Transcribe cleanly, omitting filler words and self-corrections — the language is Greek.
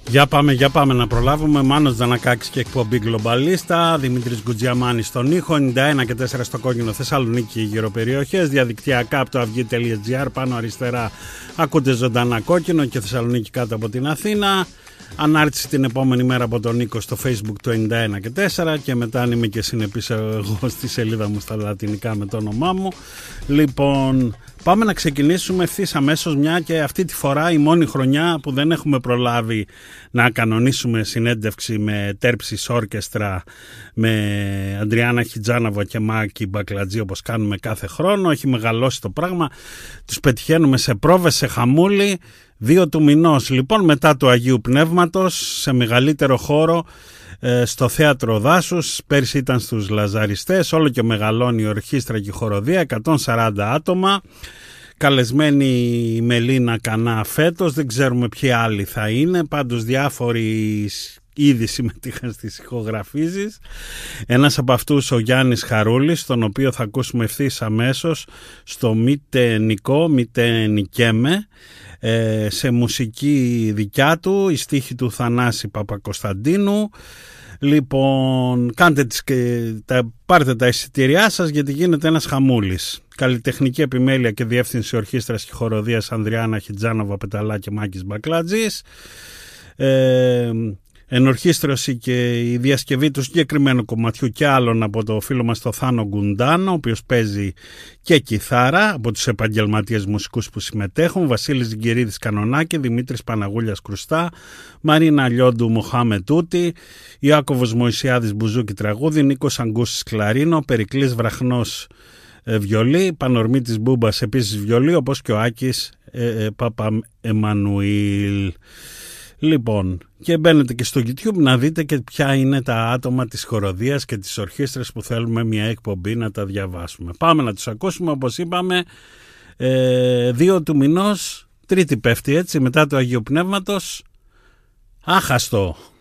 Για πάμε να προλάβουμε. Μάνος Δανακάκης και εκπομπή Γκλομπαλίστα. Δημήτρης Γκουτζιαμάνης στον ήχο. 91 και 4 στο κόκκινο, Θεσσαλονίκη γύρω περιοχές. Διαδικτυακά από το αυγή.gr πάνω αριστερά ακούτε ζωντανά Κόκκινο και Θεσσαλονίκη κάτω από την Αθήνα. Ανάρτηση την επόμενη μέρα από τον Νίκο στο Facebook του 91 και 4 και μετά αν είμαι και συνεπής εγώ στη σελίδα μου στα λατινικά με το όνομά μου. Λοιπόν, πάμε να ξεκινήσουμε ευθύς αμέσως, μια και αυτή τη φορά η μόνη χρονιά που δεν έχουμε προλάβει να κανονίσουμε συνέντευξη με Τέρψης Όρκεστρα, με Αντριάννα Χιτζάναβο και Μάκη Μπακλατζή όπως κάνουμε κάθε χρόνο. Έχει μεγαλώσει το πράγμα, τους πετυχαίνουμε σε πρόβες, σε χαμούλη. 2 του μηνός λοιπόν μετά του Αγίου Πνεύματος σε μεγαλύτερο χώρο στο Θέατρο Δάσους. Πέρσι ήταν στους Λαζαριστές, όλο και μεγαλώνει η ορχήστρα και η χοροδία, 140 άτομα. Καλεσμένη η Μελίνα Κανά φέτος, δεν ξέρουμε ποιοι άλλοι θα είναι, πάντως διάφοροι ήδη συμμετείχαν στις ηχογραφήσεις. Ένας από αυτούς ο Γιάννης Χαρούλης, τον οποίο θα ακούσουμε ευθύς αμέσως στο Μήτε Νικό, Μήτε Νικέμε, σε μουσική δικιά του, η στίχη του Θανάση Παπακοσταντίνου. Λοιπόν, πάρτε τα εισιτήριά σας γιατί γίνεται ένας χαμούλης. Καλλιτεχνική επιμέλεια και διεύθυνση ορχήστρας και χοροδίας Ανδριάννα Χιτζάνοβα Πεταλά και Μάκης Μπακλατζής. Ενορχήστρωση και η διασκευή του συγκεκριμένου κομματιού και άλλων από το φίλο μας το Θάνο Γκουντάνο, ο οποίος παίζει και κιθάρα, από τους επαγγελματίες μουσικούς που συμμετέχουν, Βασίλης Ζιγκυρίδης Κανονάκη, Δημήτρης Παναγούλιας Κρουστά, Μαρίνα Λιόντου Μοχάμε Τούτη, Ιάκωβος Μωυσιάδης Μπουζούκι τραγούδι, Νίκος Αγκούσης Κλαρίνο, Περικλής Βραχνός βιολί, Πανορμήτης Μπούμπας επίσης βιολί, όπως και ο Άκης Παπαεμμανουήλ. Λοιπόν, και μπαίνετε και στο YouTube να δείτε και ποια είναι τα άτομα της χοροδίας και της ορχήστρας που θέλουμε μια εκπομπή να τα διαβάσουμε. Πάμε να τους ακούσουμε, όπως είπαμε, 2 του μηνός, Τρίτη πέφτει έτσι, μετά το Αγίου Πνεύματος, άχαστο.